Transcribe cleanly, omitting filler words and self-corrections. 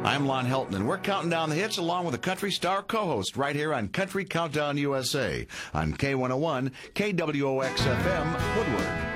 I'm Lon Helton, and we're counting down the hits along with a Country Star co-host right here on Country Countdown USA on K101, KWOX-FM, Woodward.